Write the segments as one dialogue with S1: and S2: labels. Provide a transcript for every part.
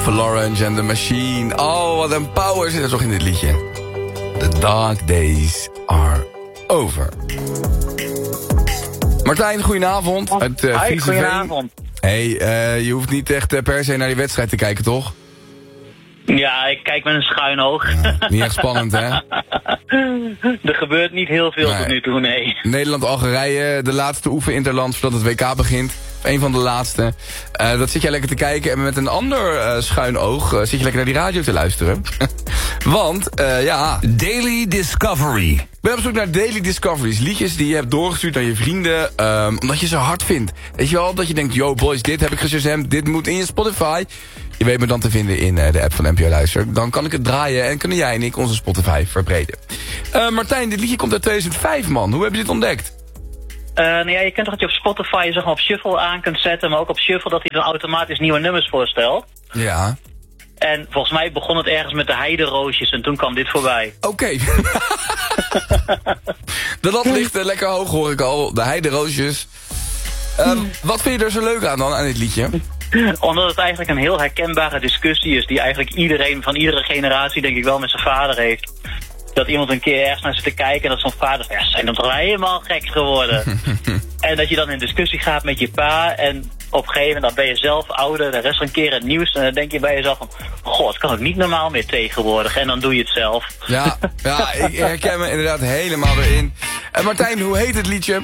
S1: Jennifer Lawrence en The Machine. Oh, wat een power zit er toch in dit liedje. The dark days are over. Martijn, goedenavond. Uit
S2: Hoi, goedenavond.
S1: Hey, je hoeft niet echt per se naar die wedstrijd te kijken, toch?
S2: Ja, ik kijk met een schuin oog.
S1: Ja, niet echt spannend, hè?
S2: Er gebeurt niet heel veel
S1: Nee.
S2: tot nu toe, nee.
S1: Nederland-Algerije, de laatste oefeninterland voordat het WK begint. Een van de laatste. Dat zit jij lekker te kijken en met een ander schuin oog zit je lekker naar die radio te luisteren. Want, ja...
S3: Daily Discovery.
S1: Ik ben op zoek naar Daily Discoveries. Liedjes die je hebt doorgestuurd naar je vrienden, omdat je ze hard vindt. Weet je wel, dat je denkt, yo boys, dit heb ik geshazamd, dit moet in je Spotify. Je weet me dan te vinden in de app van NPO Luister. Dan kan ik het draaien en kunnen jij en ik onze Spotify verbreden. Martijn, dit liedje komt uit 2005, man. Hoe heb je dit ontdekt?
S2: Nou ja, je kunt toch dat je op Spotify zeg maar op shuffle aan kunt zetten, maar ook op shuffle dat hij dan automatisch nieuwe nummers voorstelt.
S1: Ja.
S2: En volgens mij begon het ergens met de heideroosjes en toen kwam dit voorbij.
S1: Oké. De lat ligt lekker hoog, hoor ik al. De heideroosjes. Wat vind je er zo leuk aan dan, aan dit liedje?
S2: Omdat het eigenlijk een heel herkenbare discussie is die eigenlijk iedereen van iedere generatie denk ik wel met zijn vader heeft. Dat iemand een keer ergens naar zit te kijken en dat zo'n vader zegt, ja, zijn dan toch helemaal gek geworden. En dat je dan in discussie gaat met je pa en op een gegeven moment dan ben je zelf ouder, er is een keer het nieuws en dan denk je bij jezelf van, god, het kan ook niet normaal meer tegenwoordig en dan doe je het zelf.
S1: Ja, ik herken me inderdaad helemaal erin. En Martijn, hoe heet het liedje?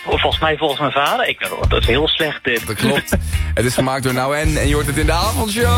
S2: Volgens mijn vader. Dat is heel slecht dit.
S1: Dat klopt. Het is gemaakt door Nou en je hoort het in de avondshow.